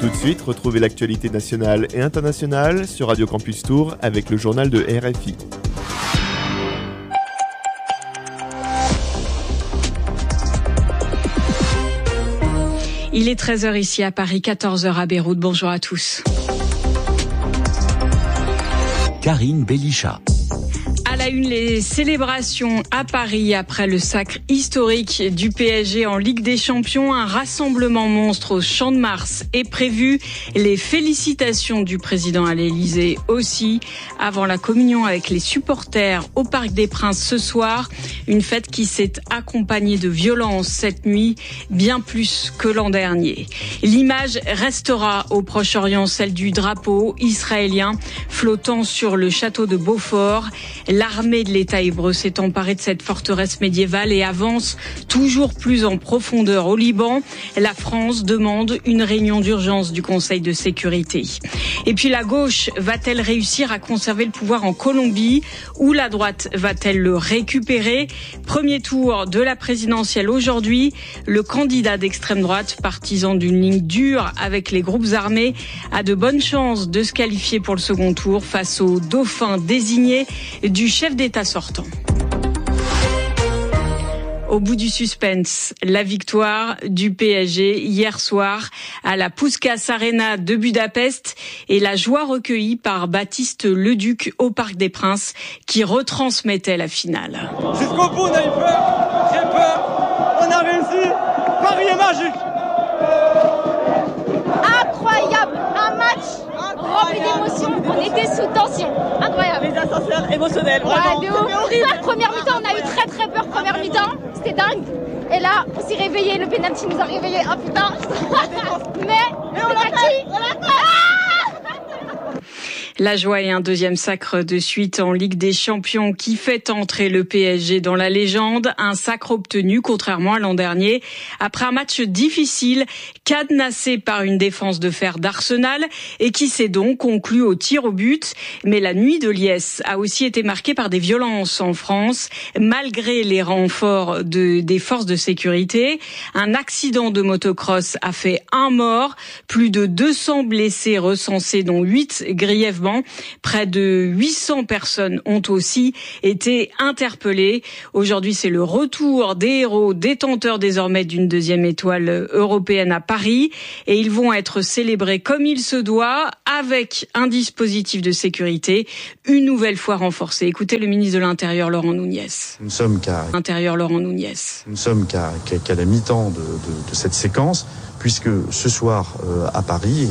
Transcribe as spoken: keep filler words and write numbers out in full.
Tout de suite, retrouvez l'actualité nationale et internationale sur Radio Campus Tours avec le journal de R F I. Il est treize heures ici à Paris, quatorze heures à Beyrouth. Bonjour à tous. Karine Bélichat. À la une, les célébrations à Paris après le sacre historique du P S G en Ligue des Champions. Un rassemblement monstre au Champ de Mars est prévu. Les félicitations du président à l'Élysée aussi. Avant la communion avec les supporters au Parc des Princes ce soir. Une fête qui s'est accompagnée de violence cette nuit, bien plus que l'an dernier. L'image restera au Proche-Orient, celle du drapeau israélien flottant sur le château de Beaufort. L'armée de l'État hébreu s'est emparée de cette forteresse médiévale et avance toujours plus en profondeur au Liban. La France demande une réunion d'urgence du Conseil de sécurité. Et puis la gauche va-t-elle réussir à conserver le pouvoir en Colombie ou la droite va-t-elle le récupérer? Premier tour de la présidentielle aujourd'hui. Le candidat d'extrême droite, partisan d'une ligne dure avec les groupes armés, a de bonnes chances de se qualifier pour le second tour face au dauphin désigné du chef d'État sortant. Au bout du suspense, la victoire du P S G hier soir à la Puskás Arena de Budapest et la joie recueillie par Baptiste Leduc au Parc des Princes qui retransmettait la finale. Jusqu'au bout, on a eu peur, très peur, on a réussi, Paris est magique. Incroyable, un match rempli d'émotions, on était sous tension, incroyable. Les ascenseurs émotionnels, vraiment, ouais, c'était horrible. Première mi-temps, on a eu très très peur, première mi-temps, c'était dingue. Et là, on s'est réveillé, le penalty nous a réveillés, oh putain. Mais, Mais on l'a fait, on l'a fait. La joie et un deuxième sacre de suite en Ligue des Champions qui fait entrer le P S G dans la légende. Un sacre obtenu, contrairement à l'an dernier, après un match difficile, cadenassé par une défense de fer d'Arsenal et qui s'est donc conclu au tir au but. Mais la nuit de liesse a aussi été marquée par des violences en France, malgré les renforts de, des forces de sécurité. Un accident de motocross a fait un mort, plus de deux cents blessés recensés, dont huit grièvement. Près de huit cents personnes ont aussi été interpellées. Aujourd'hui, c'est le retour des héros détenteurs désormais d'une deuxième étoile européenne à Paris. Et ils vont être célébrés comme il se doit, avec un dispositif de sécurité une nouvelle fois renforcé. Écoutez le ministre de l'Intérieur, Laurent Nunez. Nous sommes qu'à, Intérieur, Laurent Nunez. Nous sommes qu'à, qu'à, qu'à la mi-temps de, de, de cette séquence, puisque ce soir euh, à Paris,